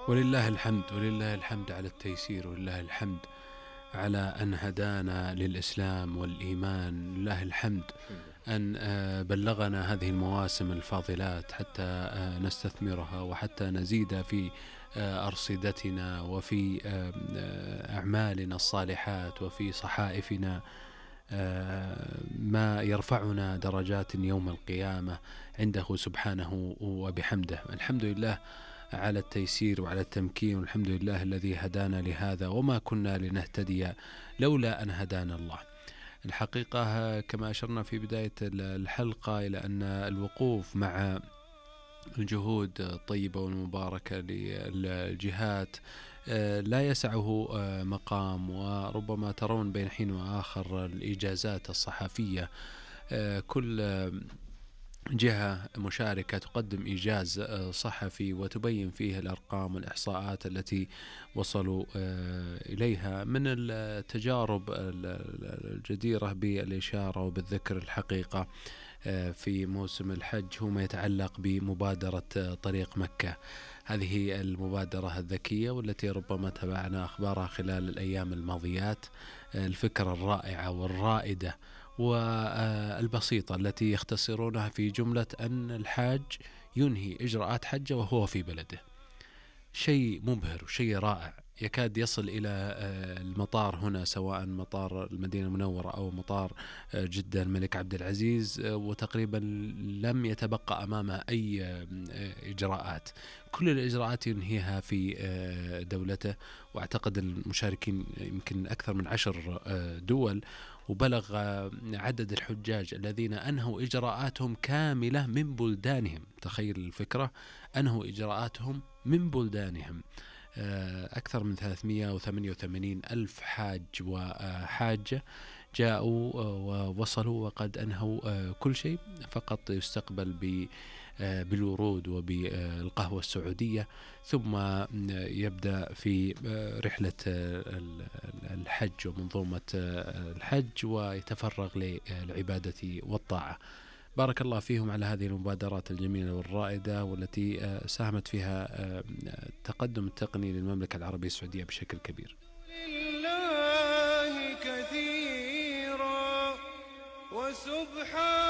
ولله الحمد، ولله الحمد على التيسير، ولله الحمد على أن هدانا للإسلام والإيمان. لله الحمد أن بلغنا هذه المواسم الفاضلات حتى نستثمرها وحتى نزيد في أرصدتنا وفي أعمالنا الصالحات وفي صحائفنا ما يرفعنا درجات يوم القيامة عنده سبحانه وبحمده. الحمد لله على التيسير وعلى التمكين، والحمد لله الذي هدانا لهذا، وما كنا لنهتدي لولا أن هدانا الله. الحقيقة كما أشرنا في بداية الحلقة إلى أن الوقوف مع الجهود الطيبة والمباركة للجهات لا يسعه مقام، وربما ترون بين حين وآخر الإجازات الصحفية، كل جهة مشاركة تقدم إيجاز صحفي وتبين فيه الأرقام والإحصاءات التي وصلوا إليها من التجارب الجديرة بالإشارة وبالذكر. الحقيقة في موسم الحج هو ما يتعلق بمبادرة طريق مكة، هذه المبادرة الذكية والتي ربما تابعنا أخبارها خلال الأيام الماضيات. الفكرة الرائعة والرائدة والبسيطة التي يختصرونها في جملة أن الحاج ينهي إجراءات حجه وهو في بلده. شيء مبهر وشيء رائع، يكاد يصل إلى المطار هنا، سواء مطار المدينة المنورة أو مطار جدة الملك عبد العزيز، وتقريبا لم يتبقى أمامه أي إجراءات. كل الإجراءات ينهيها في دولته، واعتقد المشاركين يمكن أكثر من 10 دول، وبلغ عدد الحجاج الذين أنهوا إجراءاتهم كاملة من بلدانهم. تخيل الفكرة، أنهوا إجراءاتهم من بلدانهم. أكثر من 388 ألف حاج وحاجة جاءوا ووصلوا وقد أنهوا كل شيء، فقط يستقبل بالورود وبالقهوة السعودية، ثم يبدأ في رحلة الحج ومنظومة الحج ويتفرغ للعبادة والطاعة. بارك الله فيهم على هذه المبادرات الجميلة والرائدة، والتي ساهمت فيها التقدم التقني للمملكة العربية السعودية بشكل كبير. لله كثيرا وسبحان